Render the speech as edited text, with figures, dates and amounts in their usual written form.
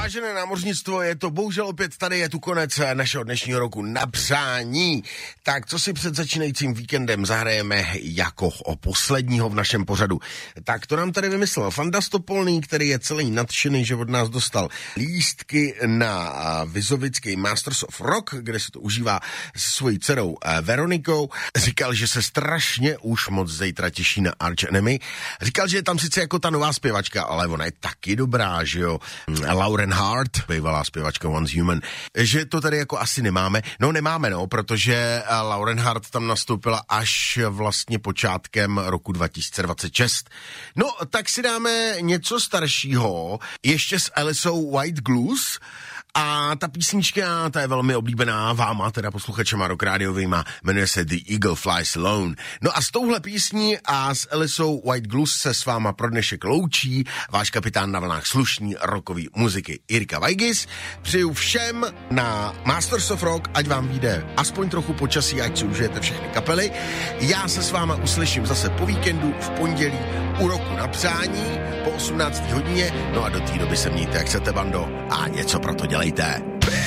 Vážené námořnictvo, je to bohužel opět tady, je tu konec našeho dnešního roku na přání. Tak co si před začínajícím víkendem zahrajeme jako o posledního v našem pořadu? Tak to nám tady vymyslel Fanda Stopolný, který je celý nadšený, že od nás dostal lístky na Vizovický Masters of Rock, kde se to užívá se svojí dcerou Veronikou. Říkal, že se strašně už moc zítra těší na Arch Enemy. Říkal, že je tam sice jako ta nová zpěvačka, ale ona je taky dobrá, že jo. Lauren Hart, bývalá zpěvačka Once Human, že to tady jako asi nemáme. No nemáme, protože Lauren Hart tam nastoupila až vlastně počátkem roku 2026. No, tak si dáme něco staršího, ještě s Alicou White Glues. A ta písnička, ta je velmi oblíbená váma, teda posluchačema rock rádiovýma, jmenuje se The Eagle Flies Alone. No a s touhle písní a s Alicou White Glues se s váma pro dnešek loučí váš kapitán na vlnách slušný rockový muziky Jirka Vajgis. Přeju všem na Masters of Rock, ať vám vyjde aspoň trochu počasí, ať si užijete všechny kapely. Já se s váma uslyším zase po víkendu v pondělí u roku na přání po 18. hodině. No a do té doby se mějte, jak chcete, bando, a něco pro to dělejte.